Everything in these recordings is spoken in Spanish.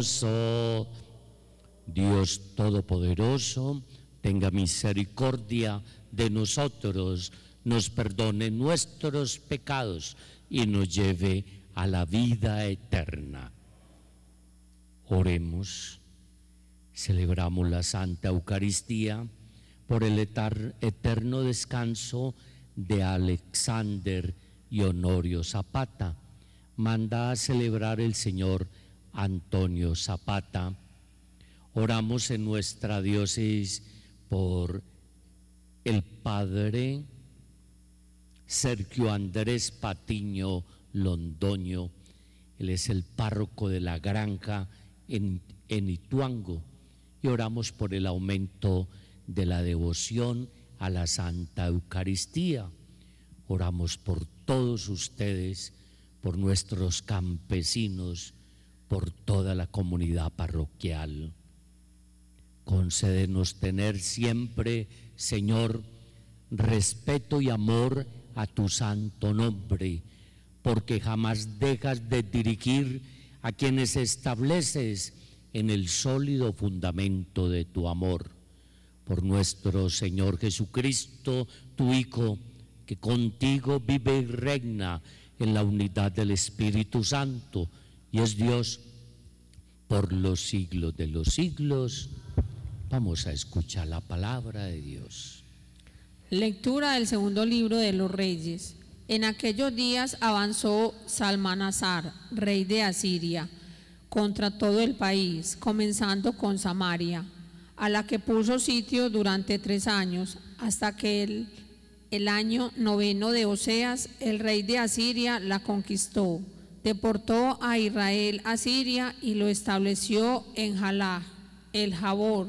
Todopoderoso, Dios Todopoderoso, tenga misericordia de nosotros, nos perdone nuestros pecados y nos lleve a la vida eterna. Oremos. Celebramos la Santa Eucaristía por el eterno descanso de Alexander y Honorio Zapata. Manda a celebrar el Señor Antonio Zapata. Oramos en nuestra diócesis por el Padre Sergio Andrés Patiño Londoño. Él es el párroco de la granja en Ituango. Y oramos por el aumento de la devoción a la Santa Eucaristía. Oramos por todos ustedes, por nuestros campesinos, por toda la comunidad parroquial. Concédenos tener siempre, Señor, respeto y amor a tu santo nombre, porque jamás dejas de dirigir a quienes estableces en el sólido fundamento de tu amor. Por nuestro Señor Jesucristo, tu Hijo, que contigo vive y reina en la unidad del Espíritu Santo y es Dios por los siglos de los siglos. Vamos a escuchar la palabra de Dios. Lectura del segundo libro de los Reyes. En aquellos días avanzó Salmanasar, rey de Asiria, contra todo el país, comenzando con Samaria, a la que puso sitio durante 3 años, hasta que el año 9 de Oseas, el rey de Asiria la conquistó. Deportó a Israel a Siria y lo estableció en Jalá, el Jabor,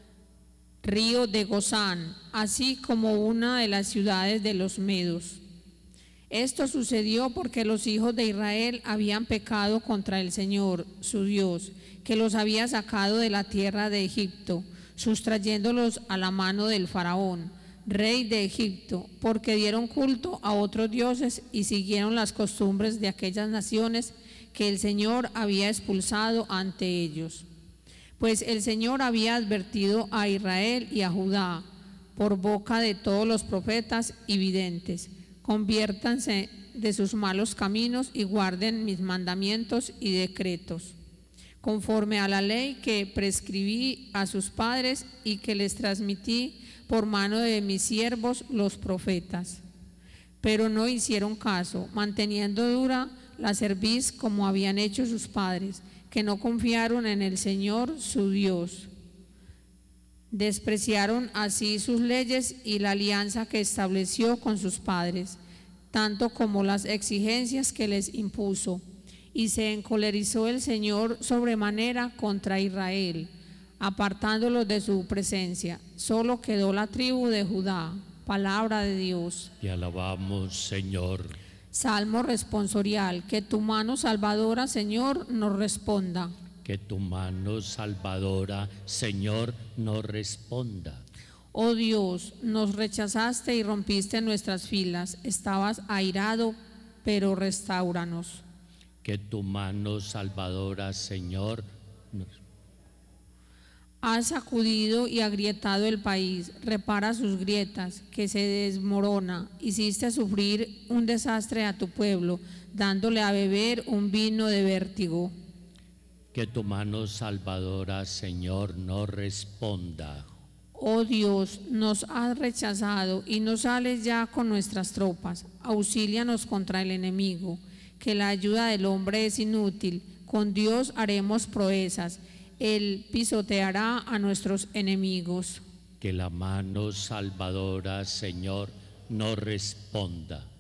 río de Gozán, así como una de las ciudades de los medos. Esto sucedió porque los hijos de Israel habían pecado contra el Señor, su Dios, que los había sacado de la tierra de Egipto, sustrayéndolos a la mano del faraón, rey de Egipto, porque dieron culto a otros dioses y siguieron las costumbres de aquellas naciones que el Señor había expulsado ante ellos. Pues el Señor había advertido a Israel y a Judá por boca de todos los profetas y videntes: conviértanse de sus malos caminos y guarden mis mandamientos y decretos, conforme a la ley que prescribí a sus padres y que les transmití por mano de mis siervos los profetas. Pero no hicieron caso, manteniendo dura la cerviz como habían hecho sus padres, que no confiaron en el Señor su Dios. Despreciaron así sus leyes y la alianza que estableció con sus padres, tanto como las exigencias que les impuso, y se encolerizó el Señor sobremanera contra Israel, apartándolos de su presencia. Solo quedó la tribu de Judá. Palabra de Dios. Te alabamos, Señor. Salmo responsorial. Que tu mano salvadora, Señor, nos responda. Que tu mano salvadora, Señor, nos responda. Oh Dios, nos rechazaste y rompiste nuestras filas. Estabas airado, pero restáuranos. Que tu mano salvadora, Señor, nos... Has sacudido y agrietado el país, repara sus grietas, que se desmorona. Hiciste sufrir un desastre a tu pueblo, dándole a beber un vino de vértigo. Que tu mano salvadora, Señor, nos responda. Oh Dios, nos has rechazado y no sales ya con nuestras tropas. Auxílianos contra el enemigo, que la ayuda del hombre es inútil. Con Dios haremos proezas. Él pisoteará a nuestros enemigos. Que la mano salvadora, Señor, nos responda.